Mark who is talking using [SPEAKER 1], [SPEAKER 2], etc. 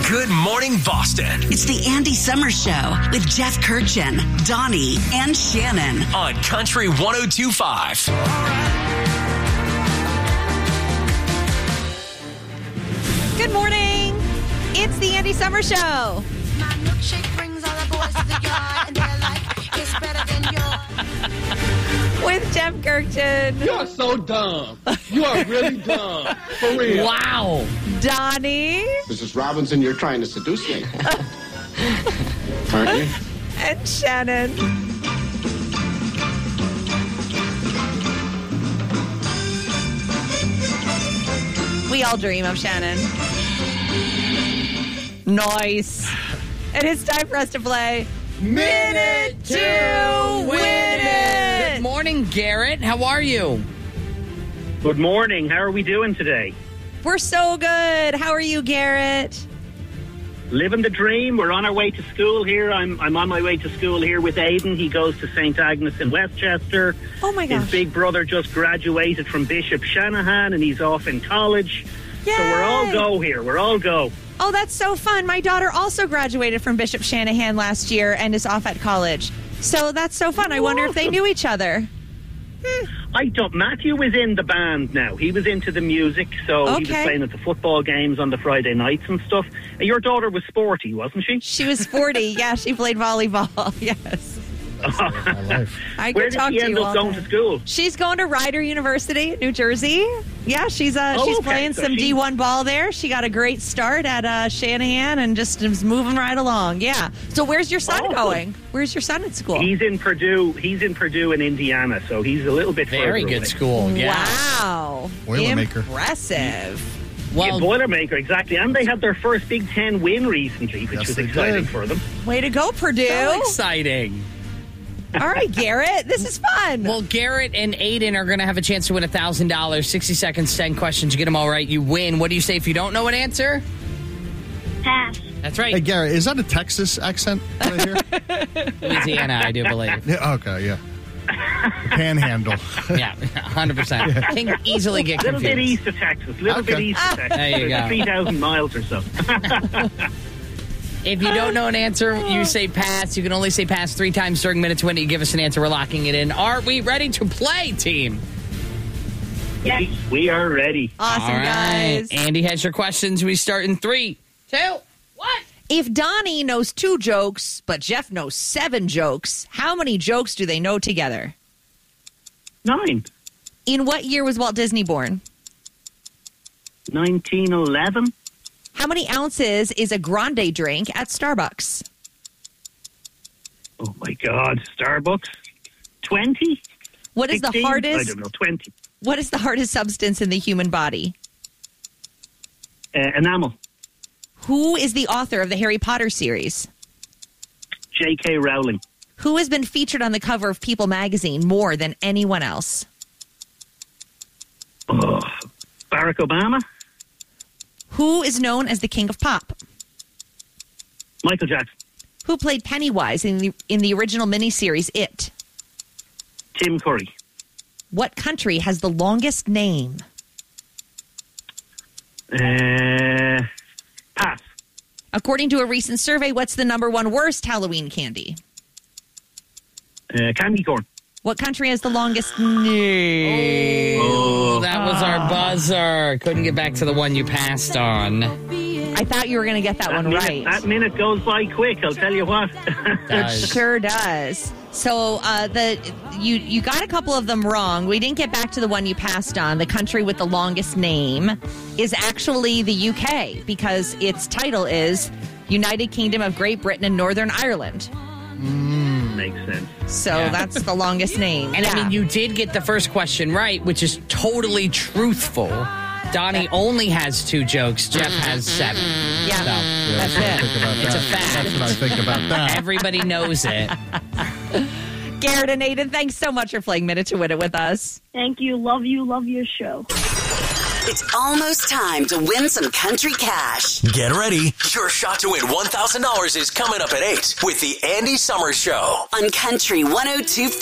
[SPEAKER 1] Good Morning Boston.
[SPEAKER 2] It's the Andy Summers Show with Jeff Kirchin, Donnie, and Shannon.
[SPEAKER 1] On Country 102.5.
[SPEAKER 3] Good morning. It's the Andy Summers Show.
[SPEAKER 4] My milkshake brings all the boys to the yard, and they're like, it's better than yours.
[SPEAKER 3] With Jeff Kirchin.
[SPEAKER 5] You are so dumb. You are really dumb. For real.
[SPEAKER 6] Wow.
[SPEAKER 3] Donnie.
[SPEAKER 7] Mrs. Robinson, you're trying to seduce me. Aren't you?
[SPEAKER 3] And Shannon. We all dream of Shannon. Nice. And it's time for us to play Minute to Win It.
[SPEAKER 6] Good morning, Garrett. How are you?
[SPEAKER 8] Good morning. How are we doing today?
[SPEAKER 3] We're so good. How are you, Garrett?
[SPEAKER 8] Living the dream. We're on our way to school here. I'm on my way to school here with Aidan. He goes to St. Agnes in Westchester.
[SPEAKER 3] Oh, my gosh.
[SPEAKER 8] His big brother just graduated from Bishop Shanahan, and he's off in college.
[SPEAKER 3] Yay.
[SPEAKER 8] So we're all go here. We're all go.
[SPEAKER 3] Oh, that's so fun. My daughter also graduated from Bishop Shanahan last year and is off at college. So that's so fun. I wonder if they knew each other.
[SPEAKER 8] I don't. Matthew was in the band now. He was into the music, so he was playing at the football games on the Friday nights and stuff. And your daughter was sporty, wasn't she?
[SPEAKER 3] She was 40. Yeah, she played volleyball. Yes. I
[SPEAKER 8] Where
[SPEAKER 3] could
[SPEAKER 8] did
[SPEAKER 3] talk
[SPEAKER 8] she
[SPEAKER 3] to
[SPEAKER 8] end
[SPEAKER 3] you
[SPEAKER 8] up
[SPEAKER 3] all
[SPEAKER 8] going
[SPEAKER 3] day.
[SPEAKER 8] to school?
[SPEAKER 3] She's going to Rider University, New Jersey. Yeah, she's playing
[SPEAKER 8] So
[SPEAKER 3] some D1 ball there. She got a great start at Shanahan and just is moving right along. Yeah. So where's your son going? Where's your son at school?
[SPEAKER 8] He's in Purdue. He's in Purdue in Indiana, so he's a little bit
[SPEAKER 6] Very
[SPEAKER 8] further
[SPEAKER 6] good
[SPEAKER 8] away.
[SPEAKER 6] school. Yeah.
[SPEAKER 3] Wow.
[SPEAKER 9] Boilermaker.
[SPEAKER 3] Impressive.
[SPEAKER 8] Yeah, Boilermaker, exactly. And they had their first Big Ten win recently, which was exciting for them.
[SPEAKER 3] Way to go, Purdue.
[SPEAKER 6] So exciting.
[SPEAKER 3] All right, Garrett. This is fun.
[SPEAKER 6] Well, Garrett and Aiden are going to have a chance to win $1,000. 60 seconds, 10 questions. You get them all right, you win. What do you say if you don't know an answer?
[SPEAKER 4] Pass.
[SPEAKER 6] That's right.
[SPEAKER 9] Hey, Garrett, is that a Texas accent right here?
[SPEAKER 6] Louisiana, I do believe.
[SPEAKER 9] Yeah, okay, yeah. The Panhandle.
[SPEAKER 6] Yeah, 100%. Can easily get
[SPEAKER 8] A little
[SPEAKER 6] confused.
[SPEAKER 8] bit east of Texas. A little bit east of Texas.
[SPEAKER 6] There you go.
[SPEAKER 8] 3,000 miles or so.
[SPEAKER 6] If you don't know an answer, you say pass. You can only say pass 3 times during Minute to Win It. You give us an answer, we're locking it in. Are we ready to play, team?
[SPEAKER 8] Yes. We are ready.
[SPEAKER 3] Awesome,
[SPEAKER 6] All right.
[SPEAKER 3] guys.
[SPEAKER 6] Andy has your questions. We start in 3, 2, 1.
[SPEAKER 3] If Donnie knows 2 jokes, but Jeff knows 7 jokes, how many jokes do they know together?
[SPEAKER 8] 9.
[SPEAKER 3] In what year was Walt Disney born?
[SPEAKER 8] 1911.
[SPEAKER 3] How many ounces is a grande drink at Starbucks?
[SPEAKER 8] Oh, my God. Starbucks. 20?
[SPEAKER 3] What is
[SPEAKER 8] 16?
[SPEAKER 3] the hardest?
[SPEAKER 8] I don't know. 20.
[SPEAKER 3] What is the hardest substance in the human body?
[SPEAKER 8] Enamel.
[SPEAKER 3] Who is the author of the Harry Potter series?
[SPEAKER 8] J.K. Rowling.
[SPEAKER 3] Who has been featured on the cover of People magazine more than anyone else?
[SPEAKER 8] Oh, Barack Obama.
[SPEAKER 3] Who is known as the King of Pop?
[SPEAKER 8] Michael Jackson.
[SPEAKER 3] Who played Pennywise in the original miniseries It?
[SPEAKER 8] Tim Curry.
[SPEAKER 3] What country has the longest name?
[SPEAKER 8] Pass.
[SPEAKER 3] According to a recent survey, what's the number 1 worst Halloween candy?
[SPEAKER 8] Candy corn.
[SPEAKER 3] What country has the longest name?
[SPEAKER 6] Oh, that was our buzzer. Couldn't get back to the one you passed on.
[SPEAKER 3] I thought you were going to get that one right.
[SPEAKER 8] That minute goes by quick, I'll tell you what.
[SPEAKER 3] It sure does. So you got a couple of them wrong. We didn't get back to the one you passed on. The country with the longest name is actually the UK because its title is United Kingdom of Great Britain and Northern Ireland.
[SPEAKER 8] Makes sense.
[SPEAKER 3] So that's the longest name.
[SPEAKER 6] And I mean, you did get the first question right, which is totally truthful. Donnie only has 2 jokes. Jeff has 7.
[SPEAKER 3] Yeah,
[SPEAKER 6] So,
[SPEAKER 3] that's it.
[SPEAKER 6] it's a fact.
[SPEAKER 9] That's what I think about that.
[SPEAKER 6] Everybody knows it.
[SPEAKER 3] Garrett and Aiden, thanks so much for playing Minute to Win It with us.
[SPEAKER 4] Thank you. Love you. Love your show.
[SPEAKER 2] It's almost time to win some country cash.
[SPEAKER 1] Get ready. Your shot to win $1,000 is coming up at 8 with the Andy Summers Show.
[SPEAKER 2] On Country 102.5.